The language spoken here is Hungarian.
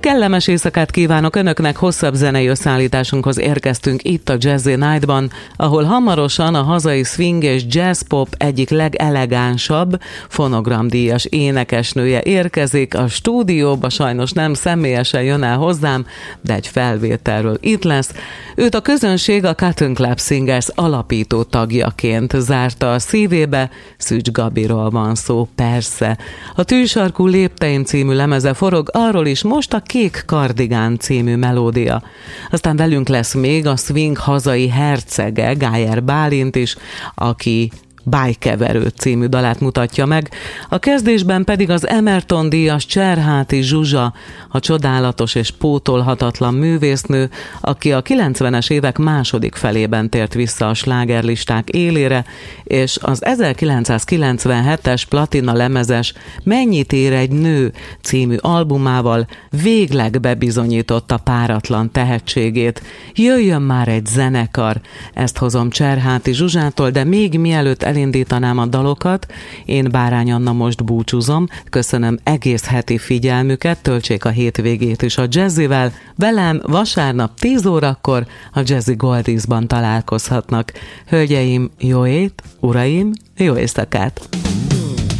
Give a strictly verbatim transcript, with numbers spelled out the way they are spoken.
Kellemes éjszakát kívánok Önöknek, hosszabb zenei összeállításunkhoz érkeztünk itt a Jazzy Night-ban, ahol hamarosan a hazai swing és jazz-pop egyik legelegánsabb fonogramdíjas énekesnője érkezik a stúdióba, sajnos nem személyesen jön el hozzám, de egy felvételről itt lesz. Őt a közönség a Cotton Club Singers alapító tagjaként zárta a szívébe, Szűcs Gabiról van szó, persze. A Tűsarkú lépteim című lemeze forog, arról is most a Kék kardigán című melódia. Aztán velünk lesz még a swing hazai hercege, Gájer Bálint is, aki Bájkeverő című dalát mutatja meg, a kezdésben pedig az Emerton díjas Cserháti Zsuzsa, a csodálatos és pótolhatatlan művésznő, aki a kilencvenes évek második felében tért vissza a slágerlisták élére, és az ezerkilencszázkilencvenhetes platina lemezes Mennyit ér egy nő című albumával végleg bebizonyította páratlan tehetségét. Jöjjön már egy zenekar, ezt hozom Cserháti Zsuzsától, de még mielőtt elindítanám a dalokat, én Bárány Anna most búcsúzom, köszönöm egész heti figyelmüket, töltsék a hétvégét is a jazzivel, velem vasárnap tíz órakor a Jazzy Goldiesban találkozhatnak. Hölgyeim, jó ét, uraim, jó éjszakát!